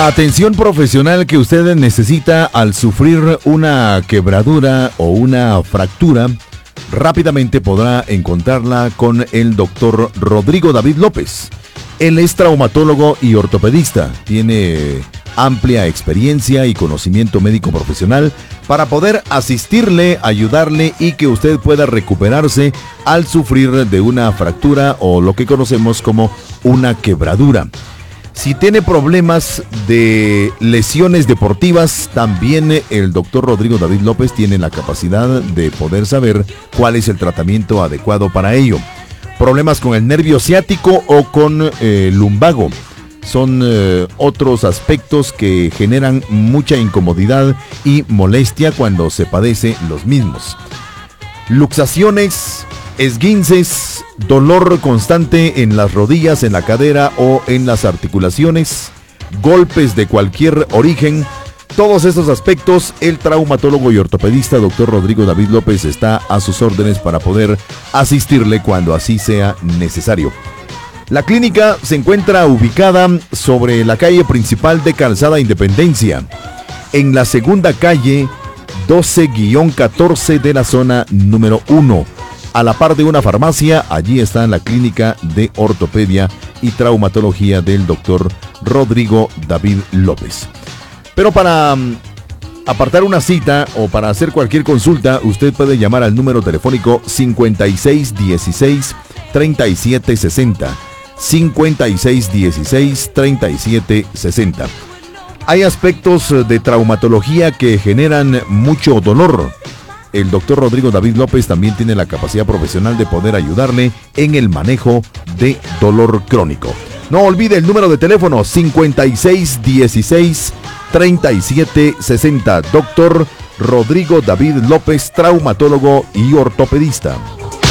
atención profesional que usted necesita al sufrir una quebradura o una fractura, rápidamente podrá encontrarla con el doctor Rodrigo David López. Él es traumatólogo y ortopedista. Tiene amplia experiencia y conocimiento médico profesional para poder asistirle, ayudarle y que usted pueda recuperarse al sufrir de una fractura o lo que conocemos como una quebradura. Si tiene problemas de lesiones deportivas, también el doctor Rodrigo David López tiene la capacidad de poder saber cuál es el tratamiento adecuado para ello. Problemas con el nervio ciático o con lumbago son otros aspectos que generan mucha incomodidad y molestia cuando se padece los mismos. Luxaciones, esguinces, dolor constante en las rodillas, en la cadera o en las articulaciones, golpes de cualquier origen. Todos estos aspectos, el traumatólogo y ortopedista Dr. Rodrigo David López está a sus órdenes para poder asistirle cuando así sea necesario. La clínica se encuentra ubicada sobre la calle principal de Calzada Independencia, en la segunda calle 12-14 de la zona número 1. A la par de una farmacia, allí está la clínica de ortopedia y traumatología del doctor Rodrigo David López. Pero para apartar una cita o para hacer cualquier consulta, usted puede llamar al número telefónico 5616-3760. 5616-3760. Hay aspectos de traumatología que generan mucho dolor. El doctor Rodrigo David López también tiene la capacidad profesional de poder ayudarle en el manejo de dolor crónico. No olvide el número de teléfono 5616-3760. Doctor Rodrigo David López, traumatólogo y ortopedista.